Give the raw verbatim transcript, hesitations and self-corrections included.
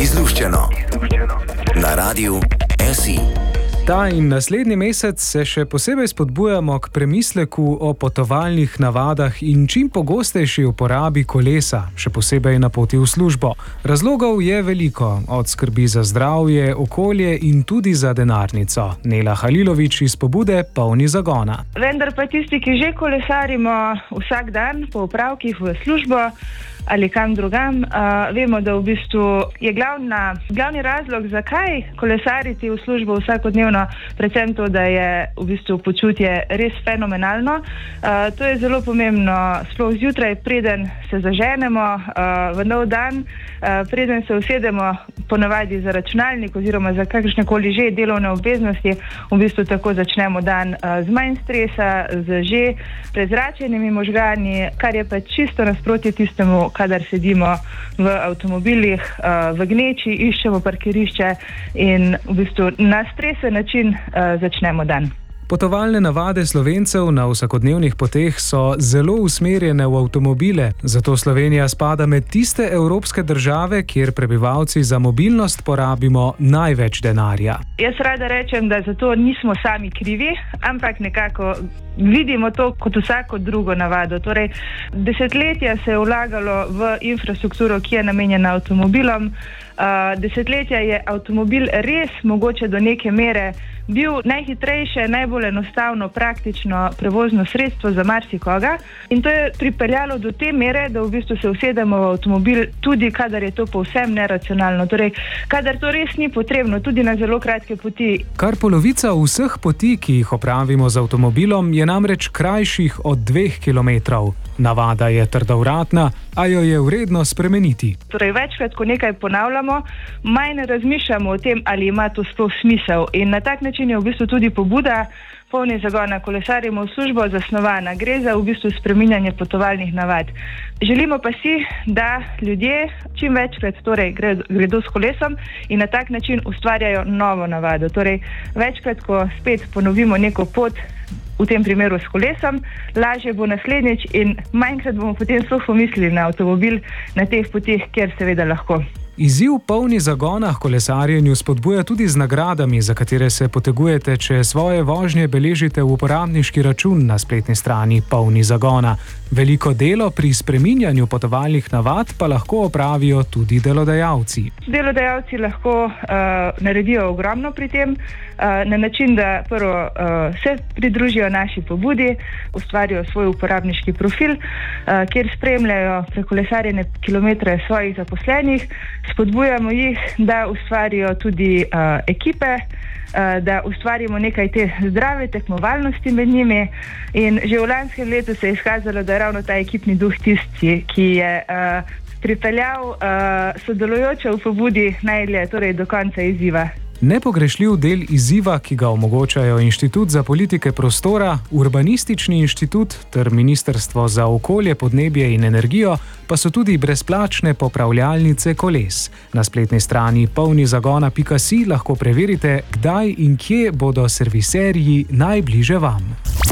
Izluščeno na Radiu S I. Ta in naslednji mesec se še posebej spodbujamo k premisleku o potovalnih navadah in čim pogostejši uporabi kolesa, še posebej na poti v službo. Razlogov je veliko, od skrbi za zdravje, okolje in tudi za denarnico. Nela Halilović iz pobude Polni zagona. Vendar pa tisti, ki že kolesarimo vsak dan po opravkih v službo ali kam drugam, uh, vemo, da v bistvu je glavna, glavni razlog, zakaj kolesariti v službo vsakodnevno, predvsem to, da je v bistvu počutje res fenomenalno. Uh, to je zelo pomembno, sploh zjutraj, preden se zaženemo uh, v nov dan, uh, preden se usedemo ponavadi za računalnik oziroma za kakršnekoli že delovne obveznosti, v bistvu tako začnemo dan uh, z manj stresa, z že prezračenimi možgani, kar je pa čisto nasprotje tistemu, kadar sedimo v avtomobilih, v gneči, iščemo parkirišče in v bistvu na stresen način začnemo dan. Potovalne navade Slovencev na vsakodnevnih poteh so zelo usmerjene v avtomobile, zato Slovenija spada med tiste evropske države, kjer prebivalci za mobilnost porabimo največ denarja. Jaz rada rečem, da zato nismo sami krivi, ampak nekako vidimo to kot vsako drugo navado. Torej, desetletja se je vlagalo v infrastrukturo, ki je namenjena avtomobilom. Uh, desetletja je avtomobil res mogoče do neke mere bil najhitrejše, najbolj enostavno, praktično prevozno sredstvo za marsikoga in to je pripeljalo do te mere, da v bistvu se usedemo v avtomobil tudi kadar je to povsem neracionalno, torej kadar to res ni potrebno, tudi na zelo kratke poti. Kar polovica vseh poti, ki jih opravimo z avtomobilom, je namreč krajših od dveh kilometrov. Navada je trdovratna, a jo je vredno spremeniti. Torej, večkrat, ko nekaj ponavljamo, manj razmišljamo o tem, ali ima to sploh smisel. In na tak način je v bistvu tudi pobuda Polni zagona kolesarimo v službo zasnovana. Gre za v bistvu spreminjanje potovalnih navad. Želimo pa si, da ljudje čim večkrat torej gredo s kolesom in na tak način ustvarjajo novo navado. Torej, večkrat, ko spet ponovimo neko pot, v tem primeru s kolesom, lažje bo naslednjič in manjkrat bomo potem sploh pomislili na avtomobil na teh poteh, kjer seveda lahko. Izziv Polni zagona kolesarjenju spodbuja tudi z nagradami, za katere se potegujete, če svoje vožnje beležite v uporabniški račun na spletni strani Polni zagona. Veliko delo pri spreminjanju potovalnih navad pa lahko opravijo tudi delodajalci. Delodajalci lahko uh, naredijo ogromno pri tem, uh, na način, da prvo uh, se pridružijo naši pobudi, ustvarijo svoj uporabniški profil, uh, kjer spremljajo prekolesarjene kilometre svojih zaposlenih. Spodbujamo jih, da ustvarijo tudi uh, ekipe, uh, da ustvarimo nekaj te zdrave tekmovalnosti med njimi in že v lanskem letu se je izkazalo, da je ravno ta ekipni duh tisti, ki je uh, pripeljal uh, sodelujoče v pobudi najdlje, torej do konca izziva. Nepogrešljiv del izziva, ki ga omogočajo Inštitut za politike prostora, Urbanistični inštitut ter Ministrstvo za okolje, podnebje in energijo, pa so tudi brezplačne popravljalnice koles. Na spletni strani polni zagona pika si lahko preverite, kdaj in kje bodo serviserji najbliže vam.